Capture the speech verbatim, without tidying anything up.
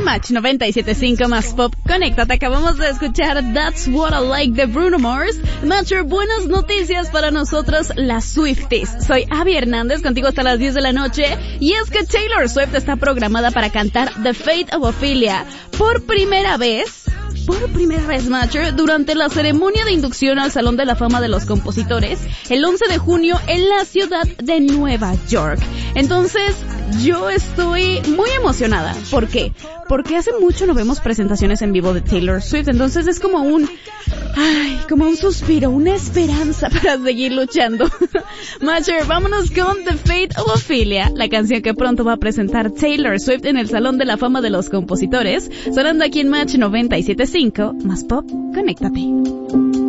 Match noventa y siete punto cinco más Pop. Conéctate, acabamos de escuchar That's What I Like de Bruno Mars. Matcher, buenas noticias para nosotros, las Swifties. Soy Abby Hernández, contigo hasta las diez de la noche. Y es que Taylor Swift está programada para cantar The Fate of Ophelia por primera vez. Por primera vez, Matcher, durante la ceremonia de inducción al Salón de la Fama de los Compositores, el once de junio en la ciudad de Nueva York. Entonces, yo estoy muy emocionada. ¿Por qué? Porque hace mucho no vemos presentaciones en vivo de Taylor Swift, entonces es como un, ay, como un suspiro, una esperanza para seguir luchando. Matcher, vámonos con The Fate of Ophelia, la canción que pronto va a presentar Taylor Swift en el Salón de la Fama de los Compositores, sonando aquí en Match noventa y siete punto cinco más Pop. Conéctate.